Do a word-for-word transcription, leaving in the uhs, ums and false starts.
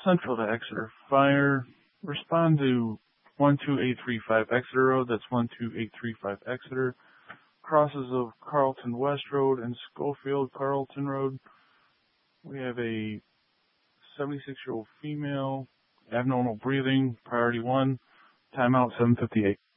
Central to Exeter Fire. Respond to one two eight three five Exeter Road. That's one two eight three five Exeter. Crosses of Carlton West Road and Schofield Carlton Road. We have a seventy-six-year-old female, abnormal breathing, priority one, timeout seven fifty-eight.